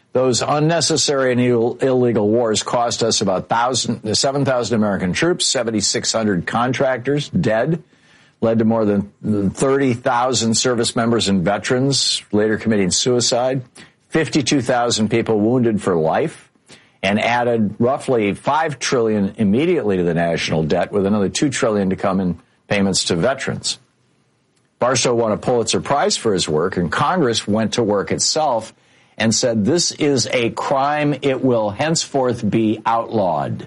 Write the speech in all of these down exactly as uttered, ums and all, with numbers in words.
Those unnecessary and Ill- illegal wars cost us about seven thousand American troops, seven thousand six hundred contractors dead, led to more than thirty thousand service members and veterans later committing suicide, fifty-two thousand people wounded for life, and added roughly five trillion dollars immediately to the national debt, with another two trillion dollars to come in payments to veterans. Barstow won a Pulitzer Prize for his work, and Congress went to work itself and said, this is a crime. It will henceforth be outlawed.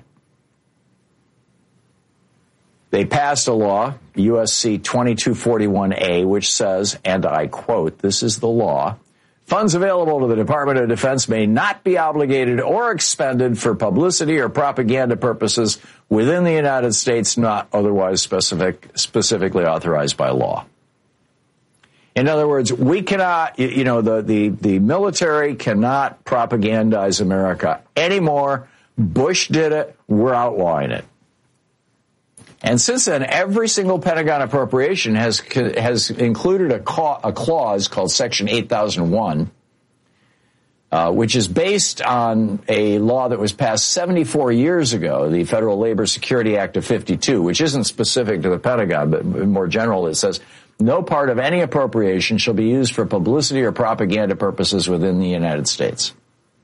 They passed a law, U S C twenty-two forty-one A, which says, and I quote, this is the law, funds available to the Department of Defense may not be obligated or expended for publicity or propaganda purposes within the United States, not otherwise specific, specifically authorized by law. In other words, we cannot, you know, the, the, the military cannot propagandize America anymore. Bush did it. We're outlawing it. And since then, every single Pentagon appropriation has has included a, ca- a clause called Section eight thousand one, uh, which is based on a law that was passed seventy-four years ago, the Federal Labor Security Act of fifty-two, which isn't specific to the Pentagon, but more general, it says, no part of any appropriation shall be used for publicity or propaganda purposes within the United States.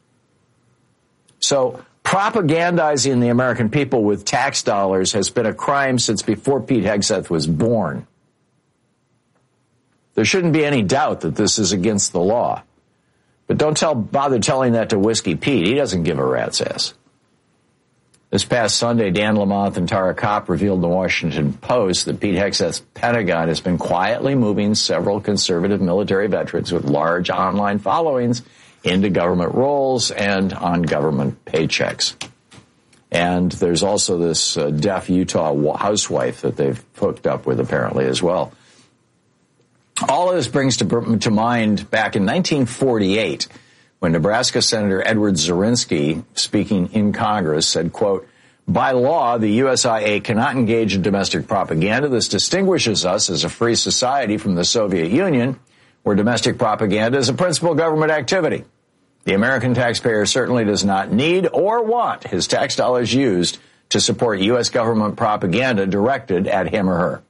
So propagandizing the American people with tax dollars has been a crime since before Pete Hegseth was born. There shouldn't be any doubt that this is against the law. But don't tell, bother telling that to Whiskey Pete. He doesn't give a rat's ass. This past Sunday, Dan Lamont and Tara Kopp revealed in the Washington Post that Pete Hegseth's Pentagon has been quietly moving several conservative military veterans with large online followings into government roles and on government paychecks. And there's also this uh, deaf Utah housewife that they've hooked up with apparently as well. All of this brings to, to mind back in nineteen forty-eight, when Nebraska Senator Edward Zirinsky, speaking in Congress, said, quote, by law, the U S I A cannot engage in domestic propaganda. This distinguishes us as a free society from the Soviet Union, where domestic propaganda is a principal government activity. The American taxpayer certainly does not need or want his tax dollars used to support U S government propaganda directed at him or her.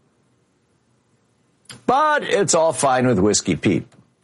But it's all fine with Whiskey Pete.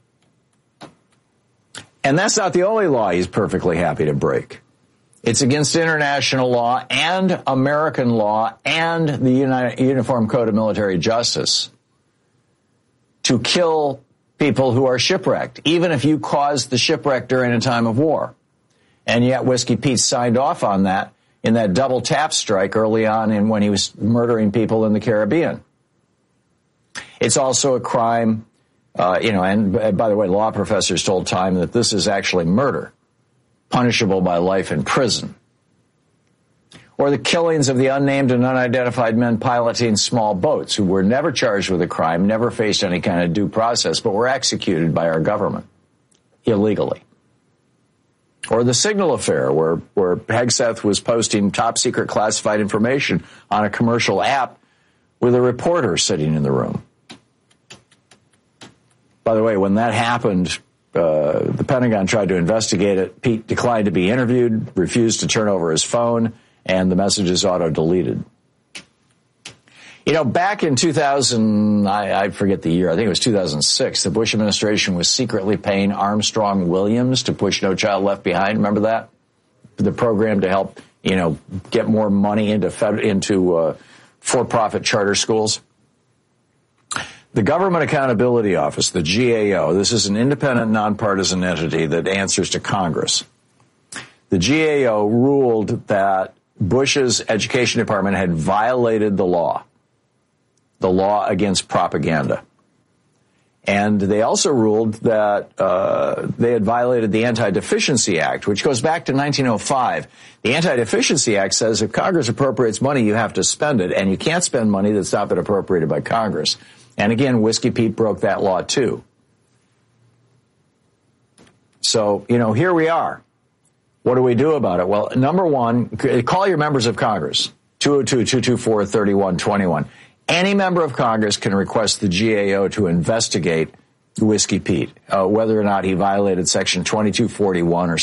And that's not the only law he's perfectly happy to break. It's against international law and American law and the United, Uniform Code of Military Justice to kill people who are shipwrecked, even if you caused the shipwreck during a time of war. And yet Whiskey Pete signed off on that in that double tap strike early on in when he was murdering people in the Caribbean. It's also a crime. Uh, you know, and by the way, law professors told Time that this is actually murder, punishable by life in prison. Or the killings of the unnamed and unidentified men piloting small boats who were never charged with a crime, never faced any kind of due process, but were executed by our government illegally. Or the Signal affair, where, where Hegseth was posting top secret classified information on a commercial app with a reporter sitting in the room. By the way, when that happened, uh, the Pentagon tried to investigate it. Pete declined to be interviewed, refused to turn over his phone, and the messages auto-deleted. You know, back in two thousand, I, I forget the year, I think it was two thousand six, the Bush administration was secretly paying Armstrong Williams to push No Child Left Behind. Remember that? The program to help, you know, get more money into, fed, into uh, for-profit charter schools. The Government Accountability Office, the G A O, this is an independent, nonpartisan entity that answers to Congress. The G A O ruled that Bush's Education Department had violated the law, the law against propaganda. And they also ruled that uh, they had violated the Anti-Deficiency Act, which goes back to nineteen oh five. The Anti-Deficiency Act says if Congress appropriates money, you have to spend it, and you can't spend money that's not been appropriated by Congress. And again, Whiskey Pete broke that law too. So, you know, here we are. What do we do about it? Well, number one, call your members of Congress, two oh two, two two four, three one two one. Any member of Congress can request the G A O to investigate Whiskey Pete, uh, whether or not he violated Section twenty-two forty-one or